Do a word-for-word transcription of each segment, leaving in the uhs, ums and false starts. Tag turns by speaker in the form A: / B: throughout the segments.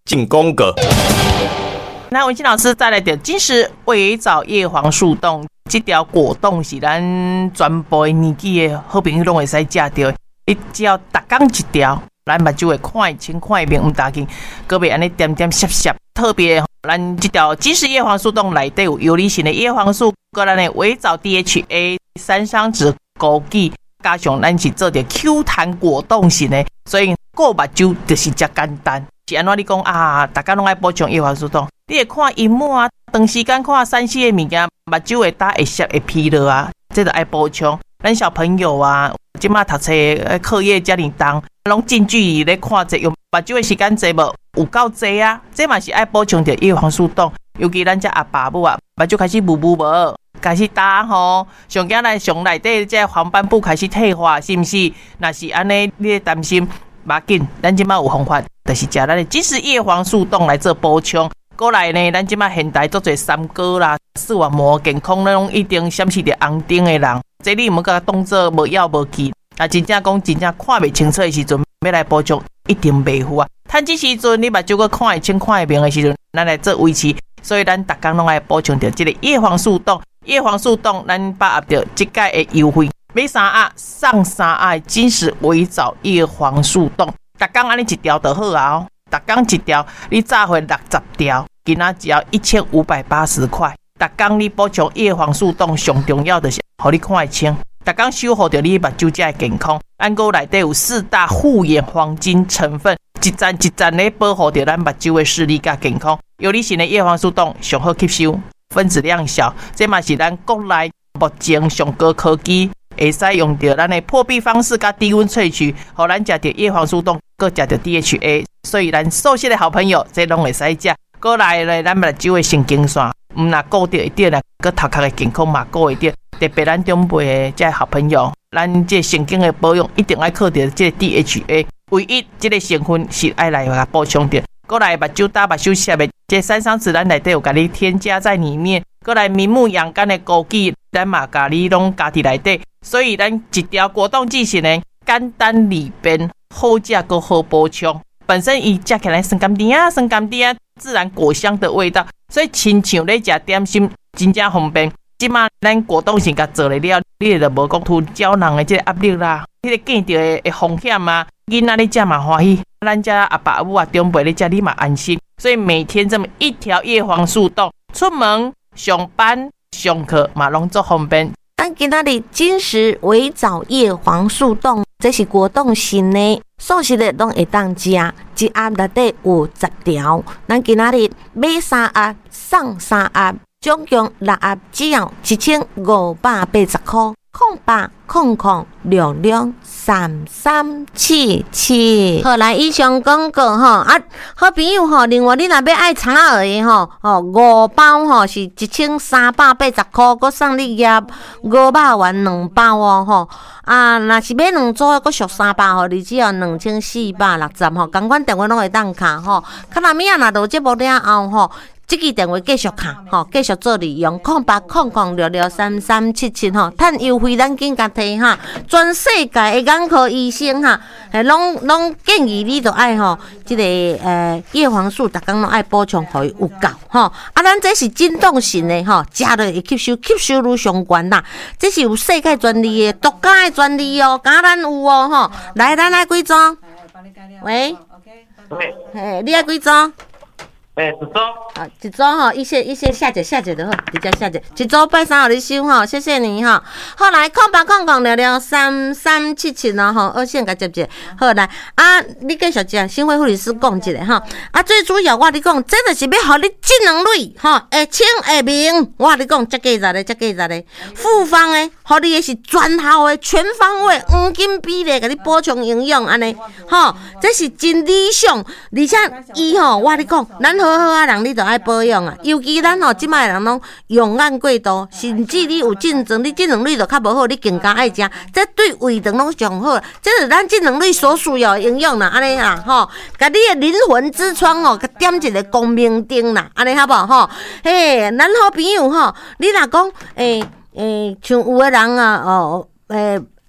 A: 进宫格。
B: 那文清老师再来点金石围藻叶黄素冻，这条果冻是咱全部年纪的好朋友拢会使食到，你只要逐天一条，咱目睭会看清看明唔打紧，个袂安尼点点涩涩。特别咱这条金石叶黄素冻内底有游离型的叶黄素，个咱的围藻 D H A、三商酯、枸杞，加上咱是做着 Q 弹果冻型的，所以顾目睭就是遮简单。是安怎你讲啊？大家拢爱补充叶黄素冻，你会看荧幕啊，长时间看三 C 的物件，目睭会打会涩会疲劳啊，这就爱补充。咱小朋友啊，即马读册课业遮尔重，拢近距离咧看这用目睭的时间济无有够济啊，这嘛是爱补充着叶黄素冻。尤其咱遮阿爸母啊，目睭开始雾雾无，开始打吼，上惊来上内底这黄斑部开始退化，是毋是？若是安尼，你担心？无要紧，咱即马有方法，就是食咱的金石叶黄素冻来做补充。过来呢，咱即马现代做做三高啦，视网膜健康那种一定显示着红灯的人，这你毋甲当做无要无紧。啊，真正讲真正看袂清楚的时阵，要来补充一定袂赴啊。趁这时阵你目睭个看会清看会明的时阵，咱来做维持。所以咱逐工拢爱补充着这个叶黄素冻。叶黄素冻，咱把握着即届的优惠。买三盒送三盒金石围藻叶黄素冻，逐工安尼一条就好啊！哦，逐工一条，你炸回六十条，今仔只要一千五百八十块。逐工你补充叶黄素冻，上重要的是，互你看会清，逐工守护着你目睭才会健康。按个内底有四大护眼黄金成分，一站一站咧保护着咱目睭的视力甲健康。有理型的叶黄素冻上好吸收，分子量小，这嘛是咱国内目前上高科技。会使用到咱的破壁方式甲低温萃取，互咱食到叶黄素冻，搁食到 D H A， 所以咱熟悉的好朋友，这拢会使食。过来咧，咱目睭的神经线，毋若顾着一点啦，搁头壳的健康嘛顾一点。特别咱长辈的这好朋友，咱这神经的保养一定爱靠着这 D H A， 唯一这个成分是爱来甲补充着。过来目睭打目睭涩的，这三商酯咱内底有甲你添加在里面。过来明目养肝的枸杞，咱嘛甲你拢加伫内底。所以咱一条果冻剂型呢，简单里边好食搁好补充。本身伊食起来酸甘甜啊，酸甘甜啊，自然果香的味道，所以亲像咧食点心，真正方便。即马咱果冻型甲做了了，你就无讲突胶囊的这个压力啦，迄、那个见到的风险啊，囡仔咧食嘛欢喜，咱家阿爸母啊长辈咧食你嘛安心。所以每天这么一条叶黄素冻，出门上班上课嘛拢做方便。
C: 咱今仔日金石围藻叶黄素冻，这是果冻型的，素食的拢会当食，一盒内底有十条。咱今仔日买三盒送三盒，总共六盒只要一千五百八十块。空八空空六六三三七七，好来以上广告吼啊，好朋友吼，另外你若要爱炒蚵的吼，哦五包吼是一千三百八十块，佮送你叶五肉丸两包哦吼，啊若是买两组佮俗三包吼，你只要两千四百六十吼，共款电话拢会当卡吼，看若物啊若到节目了后吼。这支电话继续卡吼，继续做利用，空八空空六六三三七七吼，趁优惠咱紧甲摕哈，全世界的眼科医生哈，诶，拢拢建议你都爱吼，这个呃叶黄素，逐工拢爱补充，互伊有够吼。啊，咱这是震动型的吼，食落会吸收，吸收率上悬啦。这是有世界专利的，独家的专利哦，敢咱有哦吼。来，咱来几张？喂，
D: 喂，
C: 嘿，你爱几张？
D: 诶，一组。
C: 啊，一组吼，一些一些下节下节就好，直接下节。一组拜三互你收吼，谢谢你吼。好来，空八空空聊聊三三七七咯吼，二线甲接接。好来，啊，你继续讲，新会护理师讲一下吼。啊，最主要我你讲，这就是要互你技能类吼，会清会明。我你讲，这价值咧，这价值咧，复方诶，互你的是全效的、全方位、黄金比例，甲你补充营养安尼。吼，这是真理想，而且伊吼，我你讲，咱好好啊人，你就爱保养啊。尤其咱吼，即摆人拢用眼过度，甚至你有竞争，你技能类就较无好，你更加爱食。这对胃肠拢上好，这是咱技能类所需要的营养啦，安尼啦吼，甲你的灵魂之窗吼，甲点一个光明灯啦，安尼好无吼？嘿，咱好朋友吼，你若讲诶诶，像有的人啊，哦诶。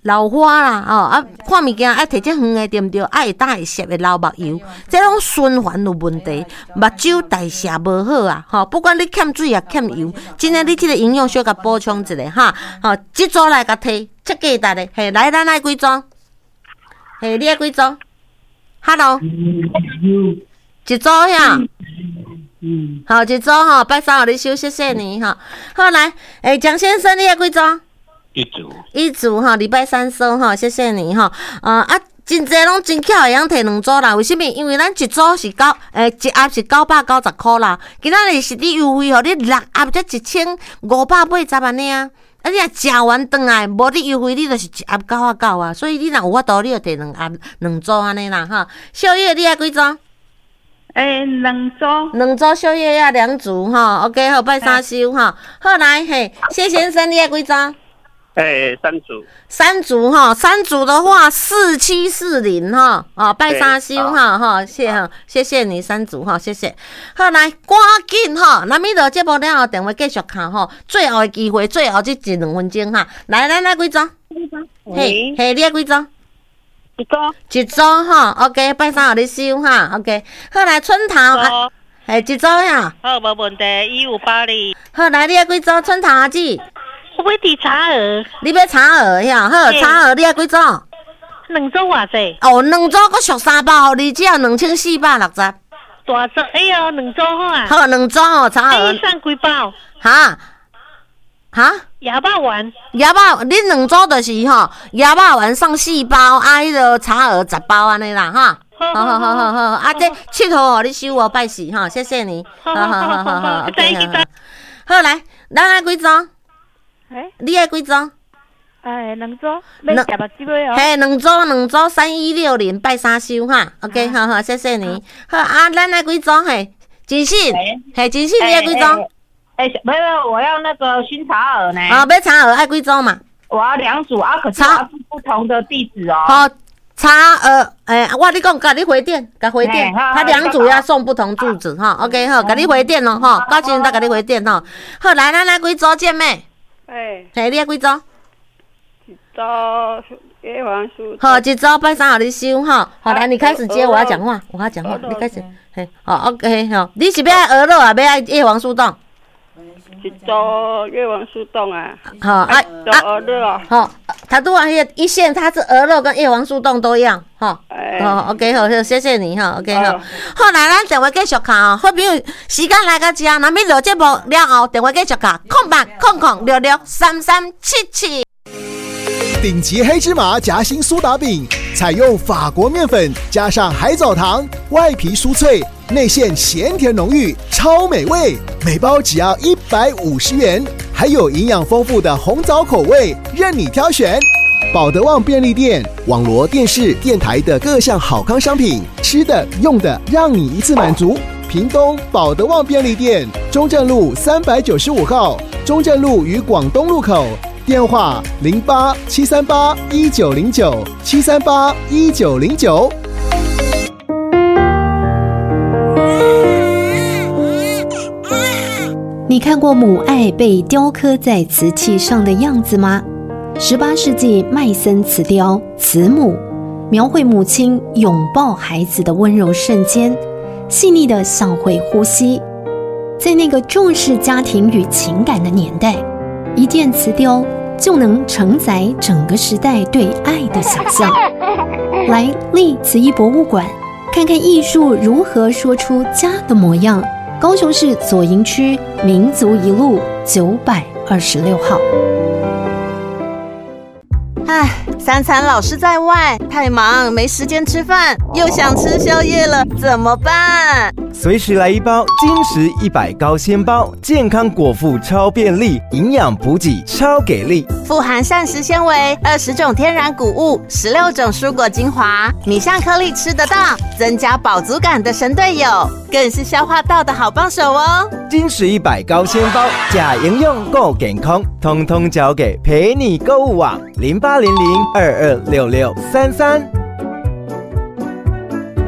C: 老花啦，哦啊，看物件爱摕只远的对毋对？爱会当会摄的老目油，这种循环有问题，目睭代谢无好啊，吼、哦，不管你欠水也欠油，真诶，你这个营养小甲补充一下哈，吼、哦，一组来甲摕，切价值的，嘿，来咱来几组？嘿，你爱几组 ？Hello， 一组呀。嗯，好，一组哈，拜三互你收，谢谢你哈。好来，诶、欸，蒋先生，你爱几组？
D: 一组，
C: 一组哈，礼拜三收哈，谢谢你哈。呃啊，真济拢真巧会晓摕两组啦，为什么？因为咱一组是九，诶、欸，一盒是九百九十块啦，今仔日是你优惠吼，你六盒才一千五百八十安尼啊。啊，你若食完转来，无你优惠，你就是一盒九啊九啊。所以你若有法度，你就摕两盒两组安尼啦哈。宵夜你爱几组？
A: 诶、欸，两组，
C: 两组宵夜要两组哈。OK， 好，拜三收哈。好来，嘿，谢先生，你爱几组？
D: 诶、欸，三组，
C: 三组哈，三组的话四七四零哈，哦，拜三收哈哈，谢哈，谢谢你三组哈，谢谢。好来，赶紧哈，那咪落节目了后，电话继续看哈，最后的机会，最后这一两分钟哈，来，咱来几组？嘿，嘿，你爱几组？
A: 一组，
C: 一组哈 ，OK， 拜三互你收哈 ，OK。好来，春桃，啊，嘿，一组呀。
A: 好，无问题，一五八零。
C: 好来，你爱几组？春桃阿姊。
A: 我要滴茶鹅，
C: 你要茶鹅呀？好，茶鹅你要几组？
A: 两组偌济？
C: 哦，两组搁俗三百，互你只有两千四百六十。大
A: 组，哎呦，两组好啊。
C: 好，两组哦，茶鹅。
A: 你送几包？
C: 哈？哈？
A: 鸭肉丸。
C: 鸭肉，恁两组就是吼，鸭肉丸送四包，啊，迄个茶鹅十包安尼啦，哈。好好好好好，啊，这佚佗互你收哦，拜四哈，谢谢你。好好好好好 ，OK， 好。好来，咱来几组？
A: 诶，
C: 你爱几组？
A: 哎，两组，要食目睭的哦。
C: 嘿，两组，两组三一六零拜三收哈。OK， 好好，谢谢你。好啊，咱来几组？嘿，金信，嘿，金信，你爱几组？
E: 哎，没有，我要那个熏茶鹅呢。
C: 啊，要茶鹅爱几组嘛？
E: 我要两组啊，可是它是不同的地址哦。
C: 好，茶鹅，诶，我你讲，甲你回电，甲回电，他两组要送不同住址哈。OK， 好，甲你回电咯哈，高先生再甲你回电哈。好，来，咱来几组姐妹？
A: 哎，
C: 嘿，你爱几组？
A: 一组叶黄素。
C: 好，一组拜三互你收哈。好，来，你开始接，我要讲话，我要讲话，你开始。嘿，好 ，OK， 好，你是要爱鹅肉啊，要爱叶黄素冻？
A: 一组叶黄素冻啊。
C: 好啊啊，
A: 鹅肉啊。
C: 好，他都那个一线，它是鹅肉跟叶黄素冻都一样哈。哦 ，OK， 好，谢谢你哈 ，OK， 好。好，来，咱电话继续看哦。好朋友，时间来到这，那么录节目了后，电话继续看，空八空空六六三三七七。
F: 顶级黑芝麻夹心苏打饼，采用法国面粉加上海藻糖，外皮酥脆，内馅咸甜浓郁，超美味。每包只要一百五十元，还有营养丰富的红枣口味，任你挑选。保德旺便利店、网罗电视、电台的各项好康商品，吃的、用的，让你一次满足。屏东保德旺便利店，中正路三百九十五号，中正路与广东路口。电话零八七三八一九零九七三八一九零九。
G: 你看过母爱被雕刻在瓷器上的样子吗？十八世纪麦森瓷雕慈母，描绘母亲拥抱孩子的温柔瞬间，细腻的像会呼吸。在那个重视家庭与情感的年代，一件瓷雕就能承载整个时代对爱的想象。来立慈艺博物馆，看看艺术如何说出家的模样。高雄市左营区民族一路九百二十六号。
C: 唉，三餐老是在外，太忙没时间吃饭，又想吃宵夜了，怎么办？
H: 随时来一包金石一百高纤包，健康果腹超便利，营养补给超给力，
C: 富含膳食纤维、二十种天然谷物、十六种蔬果精华，米香颗粒吃得到，增加饱足感的神队友，更是消化道的好帮手哦。
H: 金石一百高纤包，假营养够健康，通通交给陪你购物网零八零零二二六六三三。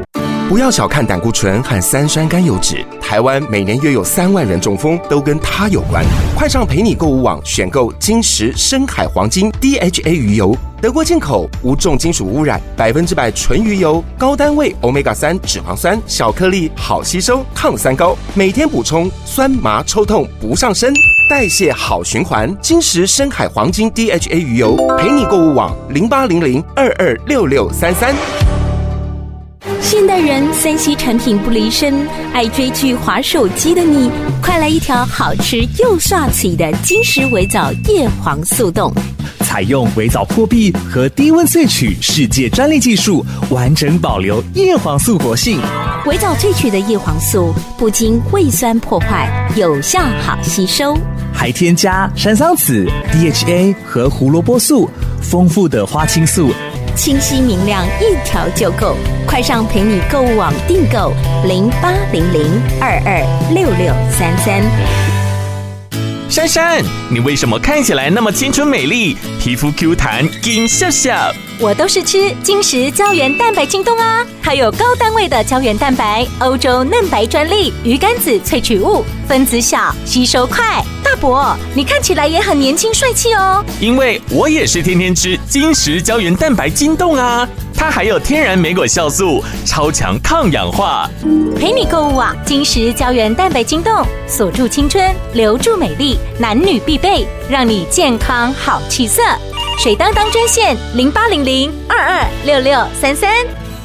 I: 不要小看胆固醇和三酸甘油酯，台湾每年约有三万人中风，都跟它有关。快上陪你购物网选购金石深海黄金 D H A 鱼油，德国进口，无重金属污染，百分之百纯鱼油，高单位 欧米伽三 脂肪酸，小颗粒，好吸收，抗三高，每天补充，酸麻抽痛不上身，代谢好循环。金石深海黄金 D H A 鱼油，陪你购物网零八零零二二六六三三。
J: 现代人三 C 产品不离身，爱追剧滑手机的你，快来一条好吃又刷嘴的金石微藻叶黄素冻。
K: 采用微藻破壁和低温萃取世界专利技术，完整保留叶黄素活性。
J: 微藻萃取的叶黄素不经胃酸破坏，有效好吸收，
K: 还添加山桑子、D H A 和胡萝卜素，丰富的花青素，
J: 清晰明亮，一条就够。快上陪你购物网订购零八零零二二六六三三。
L: 珊珊，你为什么看起来那么青春美丽，皮肤 Q 弹金笑笑？
J: 我都是吃金石胶原蛋白晶冻啊，还有高单位的胶原蛋白，欧洲嫩白专利，鱼肝子萃取物，分子小，吸收快。大伯，你看起来也很年轻帅气哦。
L: 因为我也是天天吃金石胶原蛋白晶冻啊，它还有天然莓果酵素，超强抗氧化。
J: 陪你购物网金石胶原蛋白晶冻，锁住青春，留住美丽，男女必备，让你健康好气色。水当当专线零八零零二二六六三三。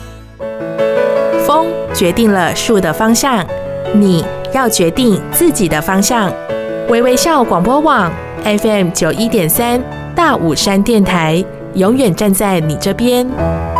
M: 风决定了树的方向，你要决定自己的方向。微微笑广播网 F M 九一点三大武山电台，永远站在你这边。